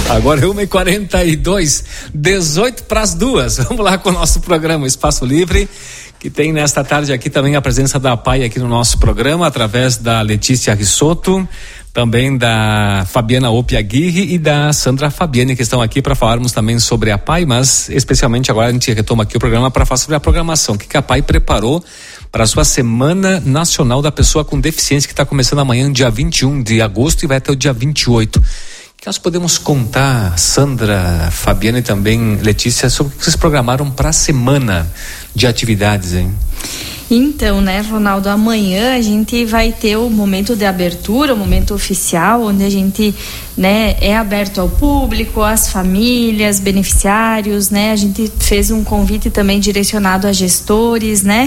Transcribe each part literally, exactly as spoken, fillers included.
Agora é uma e quarenta e dois, dezoito para as duas. Vamos lá com o nosso programa Espaço Livre, que tem nesta tarde aqui também a presença da A P A I aqui no nosso programa, através da Letícia Risotto, também da Fabiana Opi Aguirre e da Sandra Fabiani, que estão aqui para falarmos também sobre a A P A I, mas especialmente agora a gente retoma aqui o programa para falar sobre a programação, o que, que a A P A I preparou para a sua Semana Nacional da Pessoa com Deficiência, que está começando amanhã, dia vinte e um de agosto, e vai até o dia vinte e oito. O que nós podemos contar, Sandra, Fabiana e também Letícia, sobre o que vocês programaram para a semana de atividades, hein? Então, né, Ronaldo, amanhã a gente vai ter o momento de abertura, o momento oficial, onde a gente, né, é aberto ao público, às famílias, beneficiários, né, a gente fez um convite também direcionado a gestores, né,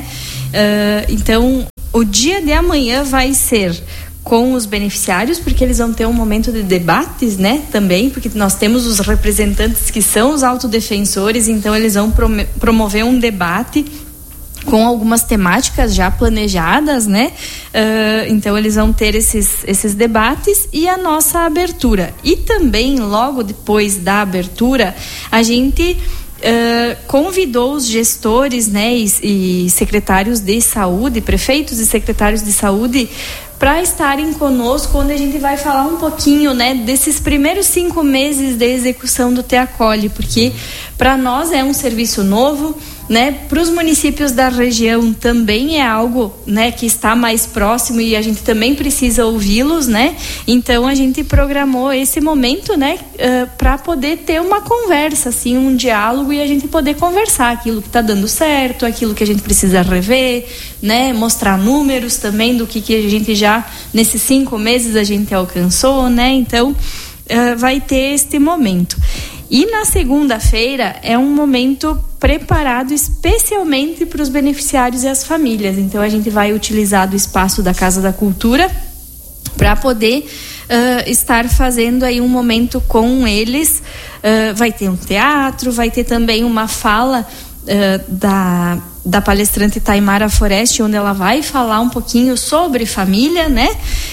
uh, então o dia de amanhã vai ser com os beneficiários, porque eles vão ter um momento de debates, né, também, porque nós temos os representantes que são os autodefensores, então eles vão prom- promover um debate com algumas temáticas já planejadas, né? Uh, então eles vão ter esses, esses debates e a nossa abertura. E também, logo depois da abertura, a gente uh, convidou os gestores, né, e, e secretários de saúde, prefeitos e secretários de saúde, para estarem conosco, onde a gente vai falar um pouquinho, né, desses primeiros cinco meses de execução do Te Acolhe, porque para nós é um serviço novo, né, para os municípios da região também é algo, né, que está mais próximo e a gente também precisa ouvi-los, né, então a gente programou esse momento, né, uh, para poder ter uma conversa, assim, um diálogo e a gente poder conversar aquilo que está dando certo, aquilo que a gente precisa rever, né, mostrar números também do que, que a gente já, nesses cinco meses a gente alcançou, né, então uh, vai ter este momento. E na segunda-feira é um momento preparado especialmente para os beneficiários e as famílias. Então a gente vai utilizar do espaço da Casa da Cultura para poder uh, estar fazendo aí um momento com eles. Uh, vai ter um teatro, vai ter também uma fala uh, da, da palestrante Taimara Foreste, onde ela vai falar um pouquinho sobre família, né?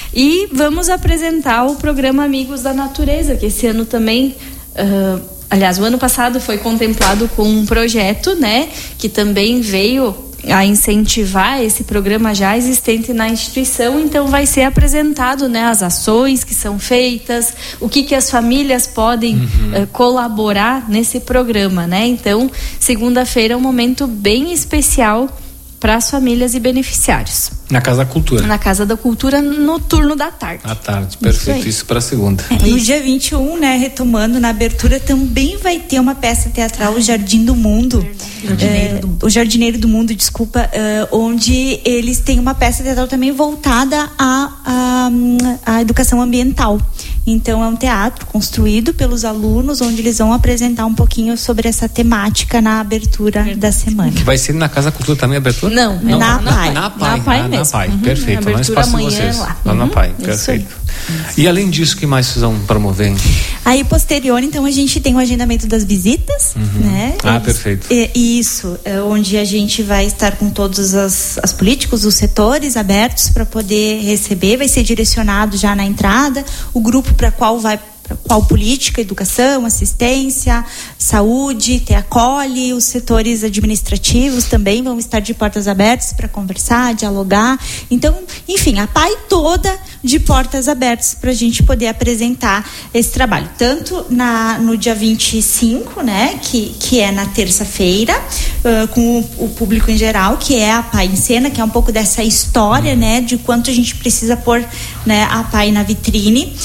E vamos apresentar o programa Amigos da Natureza, que esse ano também... Uh, aliás, o ano passado foi contemplado com um projeto, né, que também veio a incentivar esse programa já existente na instituição, então vai ser apresentado, né, as ações que são feitas, o que que as famílias podem uhum. uh, colaborar nesse programa, né, então segunda-feira é um momento bem especial para as famílias e beneficiários. Na Casa da Cultura. Na Casa da Cultura, no turno da tarde. À tarde, perfeito. Isso, isso para segunda. É, no dia vinte e um, né, retomando, na abertura também vai ter uma peça teatral, O Jardim do Mundo. Jardineiro é, do Mundo. O Jardineiro do Mundo, desculpa, é, onde eles têm uma peça teatral também voltada à, à, à educação ambiental. Então é um teatro construído pelos alunos, onde eles vão apresentar um pouquinho sobre essa temática na abertura Verdade. da semana. Vai ser na Casa da Cultura também a abertura? Não, Não, na A P A I. Na A P A I, na A P A I ah, mesmo. Na A P A I, Uhum. perfeito. Lá no espaço de vocês. Lá, lá uhum. na A P A I, perfeito. E além disso, o que mais vocês vão promover, hein? Aí, posterior, então, a gente tem o agendamento das visitas, uhum. né? Ah, perfeito. É, isso, é onde a gente vai estar com todos as, as políticos, os setores abertos para poder receber, vai ser direcionado já na entrada, o grupo para qual vai qual política, educação, assistência, saúde, Te Acolhe, os setores administrativos também vão estar de portas abertas para conversar, dialogar. Então, enfim, a P A I toda de portas abertas para a gente poder apresentar esse trabalho. Tanto na, no dia vinte e cinco, né, que, que é na terça-feira, uh, com o, o público em geral, que é a P A I em cena, que é um pouco dessa história, né, de quanto a gente precisa pôr, né, a P A I na vitrine.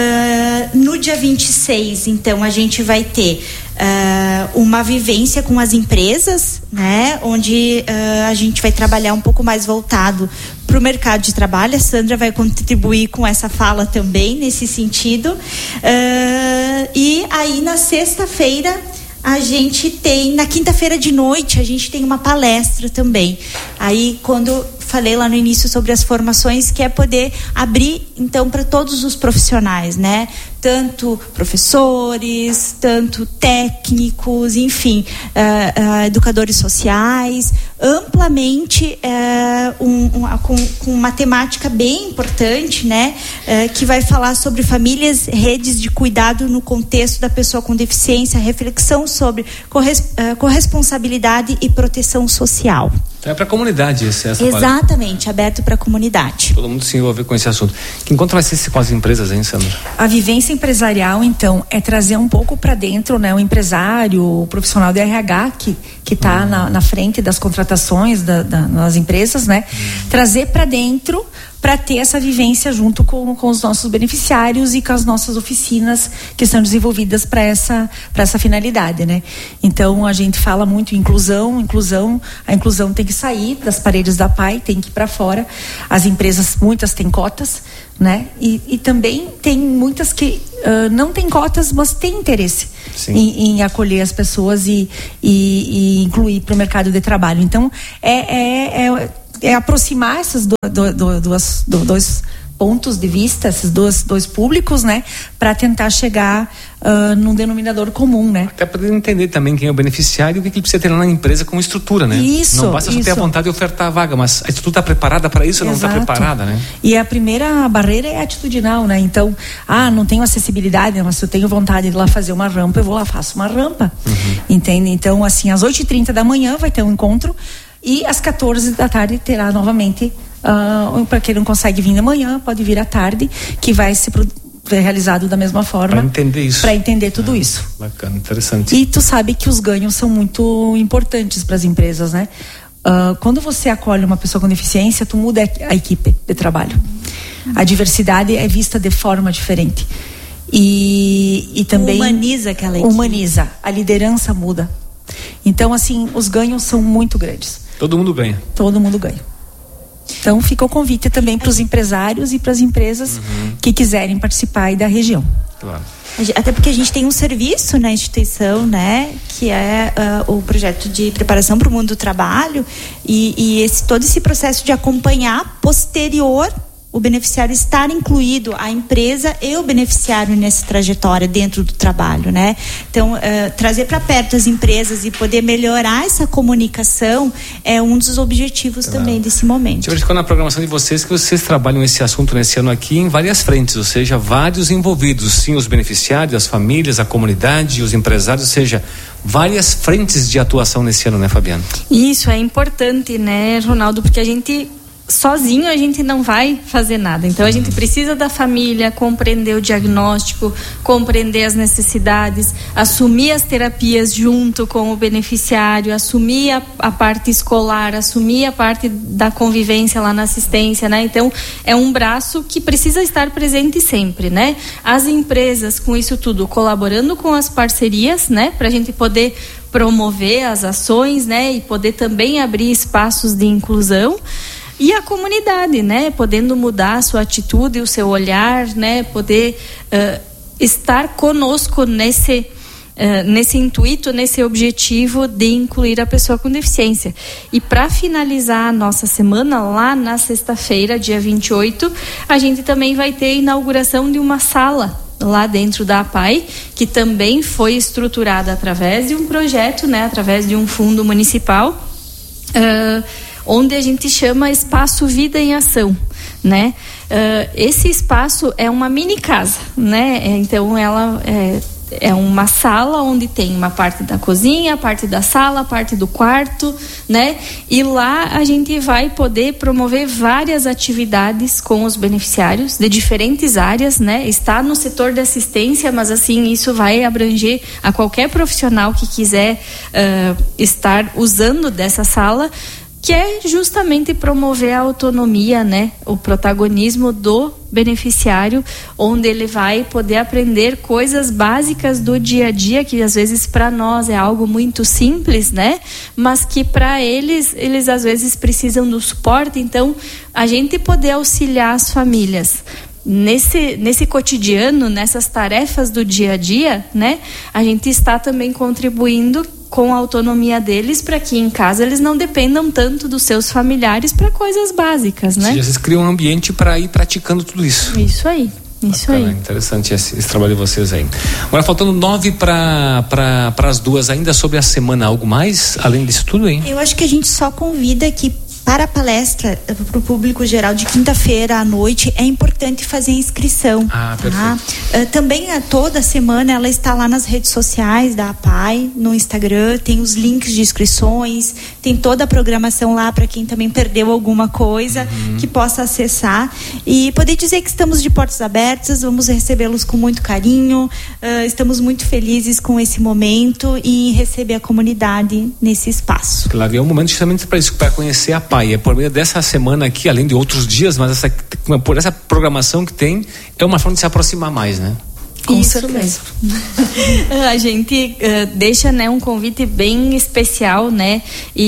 Uh, no dia vinte e seis, então, a gente vai ter uh, uma vivência com as empresas, né, onde uh, a gente vai trabalhar um pouco mais voltado para o mercado de trabalho. A Sandra vai contribuir com essa fala também, nesse sentido. Uh, e aí, na sexta-feira, a gente tem, na quinta-feira de noite, a gente tem uma palestra também. Aí, quando falei lá no início sobre as formações, que é poder abrir, então, para todos os profissionais, né? tanto professores, tanto técnicos, enfim, uh, uh, educadores sociais, amplamente uh, um, um, com, com uma temática bem importante, né, uh, que vai falar sobre famílias, redes de cuidado no contexto da pessoa com deficiência, reflexão sobre corres, uh, corresponsabilidade e proteção social. É para a comunidade esse, essa Exatamente, parte. Aberto para a comunidade. Todo mundo se envolver com esse assunto. Que encontro vai ser com as empresas, hein, Sandra? A vivência empresarial, então, é trazer um pouco para dentro, né, o empresário, o profissional de R H que que está hum. na, na frente das contratações da, da, das empresas, né? Hum. Trazer para dentro para ter essa vivência junto com, com os nossos beneficiários e com as nossas oficinas que são desenvolvidas para essa, para essa finalidade, né? Então a gente fala muito em inclusão, inclusão, a inclusão tem que sair das paredes da P A I, tem que ir para fora. As empresas, muitas têm cotas, né? E, e também tem muitas que uh, não têm cotas, mas têm interesse em, em acolher as pessoas e, e, e incluir para o mercado de trabalho. Então é, é, é é aproximar esses do, do, do, dois, do, dois pontos de vista, esses dois, dois públicos, né, para tentar chegar uh, num denominador comum, né? Até para entender também quem é o beneficiário e o que ele precisa ter lá na empresa como estrutura, né? Isso. Não basta só isso. ter a vontade de ofertar a vaga, mas a estrutura está preparada para isso ou não está preparada, né? E a primeira barreira é atitudinal, né? Então, ah, não tenho acessibilidade, mas se eu tenho vontade de ir lá fazer uma rampa, eu vou lá, faço uma rampa, uhum. Entende? Então, assim, às oito e trinta da manhã vai ter um encontro. E às quatorze da tarde terá novamente, uh, para quem não consegue vir de manhã, pode vir à tarde, que vai ser realizado da mesma forma. Para entender isso. Para entender tudo ah, isso. Bacana, interessante. E tu sabe que os ganhos são muito importantes para as empresas, né? Uh, quando você acolhe uma pessoa com deficiência, tu muda a equipe de trabalho. A diversidade é vista de forma diferente. E, e também... Humaniza aquela equipe. Humaniza. A liderança muda. Então, assim, os ganhos são muito grandes. Todo mundo ganha. Todo mundo ganha. Então, fica o convite também para os empresários e para as empresas uhum. que quiserem participar aí da região. Claro. Até porque a gente tem um serviço na instituição, né, que é uh, o projeto de preparação para o mundo do trabalho e, e esse, todo esse processo de acompanhar posterior o beneficiário estar incluído, a empresa e o beneficiário nessa trajetória dentro do trabalho, né? Então, uh, trazer para perto as empresas e poder melhorar essa comunicação é um dos objetivos claro. Também desse momento. Eu verificou na programação de vocês que vocês trabalham esse assunto nesse ano aqui em várias frentes, ou seja, vários envolvidos, sim, os beneficiários, as famílias, a comunidade, os empresários, ou seja, várias frentes de atuação nesse ano, né, Fabiana? Isso é importante, né, Ronaldo, porque a gente sozinho a gente não vai fazer nada. Então a gente precisa da família, compreender o diagnóstico, compreender as necessidades, assumir as terapias junto com o beneficiário, assumir a, a parte escolar, assumir a parte da convivência lá na assistência, né? Então é um braço que precisa estar presente sempre, né? As empresas com isso tudo colaborando com as parcerias, né? Para a gente poder promover as ações, né? E poder também abrir espaços de inclusão. E a comunidade, né, podendo mudar a sua atitude, o seu olhar, né, poder uh, estar conosco nesse, uh, nesse intuito, nesse objetivo de incluir a pessoa com deficiência. E para finalizar a nossa semana, lá na sexta-feira, dia vinte e oito, a gente também vai ter a inauguração de uma sala lá dentro da A P A I, que também foi estruturada através de um projeto, né, através de um fundo municipal, uh, onde a gente chama Espaço Vida em Ação, né? Uh, esse espaço é uma mini casa, né? Então ela é, é uma sala onde tem uma parte da cozinha, a parte da sala, a parte do quarto, né? E lá a gente vai poder promover várias atividades com os beneficiários de diferentes áreas, né? Está no setor de assistência, mas assim, isso vai abranger a qualquer profissional que quiser uh, estar usando dessa sala, que é justamente promover a autonomia, né? O protagonismo do beneficiário, onde ele vai poder aprender coisas básicas do dia a dia, que às vezes para nós é algo muito simples, né? Mas que para eles, eles às vezes precisam do suporte. Então, a gente poder auxiliar as famílias nesse, nesse cotidiano, nessas tarefas do dia a dia, né? A gente está também contribuindo com a autonomia deles, para que em casa eles não dependam tanto dos seus familiares para coisas básicas, né? Ou seja, vocês criam um ambiente para ir praticando tudo isso. Isso aí. Isso Bacana, aí. Interessante esse, esse trabalho de vocês aí. Agora, faltando nove para para as duas, ainda sobre a semana, algo mais além disso tudo, hein? Eu acho que a gente só convida que para a palestra para o público geral de quinta-feira à noite é importante fazer a inscrição. Ah, tá? perfeito. Uh, também uh, toda semana ela está lá nas redes sociais da A P A I, no Instagram, tem os links de inscrições, tem toda a programação lá para quem também perdeu alguma coisa, uhum. que possa acessar e poder dizer que estamos de portas abertas, vamos recebê-los com muito carinho, uh, estamos muito felizes com esse momento e em receber a comunidade nesse espaço. Claro, é um momento justamente para isso, para conhecer a A P A I. É por meio dessa semana aqui, além de outros dias, mas essa, por essa programação que tem, é uma forma de se aproximar mais, né? Com Isso certeza. Mesmo. A gente uh, deixa, né, um convite bem especial, né?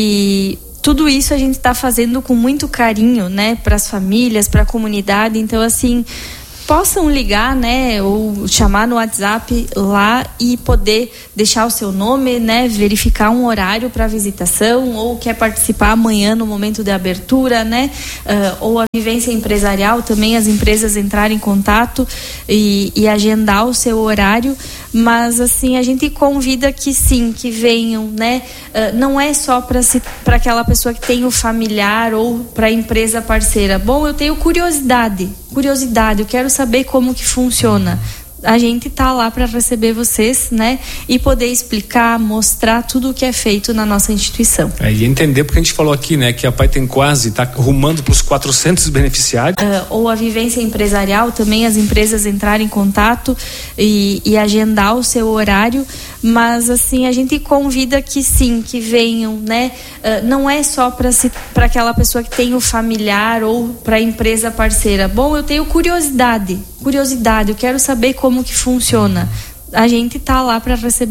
E tudo isso a gente está fazendo com muito carinho, né? Para as famílias, para a comunidade. Então, assim, possam ligar, né, ou chamar no WhatsApp lá e poder deixar o seu nome, né, verificar um horário para visitação, ou quer participar amanhã no momento de abertura, né, uh, ou a vivência empresarial, também as empresas entrarem em contato e, e agendar o seu horário. Mas assim, a gente convida que sim, que venham, né, uh, não é só para para aquela pessoa que tem o familiar ou para a empresa parceira. Bom, eu tenho curiosidade, curiosidade, eu quero saber como que funciona. A gente tá lá para receber vocês, né, e poder explicar, mostrar tudo o que é feito na nossa instituição. É, e entender, porque a gente falou aqui, né, que a P A I tem quase, tá rumando para os quatrocentos beneficiários. Uh, ou a vivência empresarial, também as empresas entrarem em contato e, e agendar o seu horário. Mas assim, a gente convida que sim, que venham, né, uh, não é só para para aquela pessoa que tem o familiar ou para a empresa parceira. Bom, eu tenho curiosidade, curiosidade, eu quero saber como que funciona. A gente tá lá para receber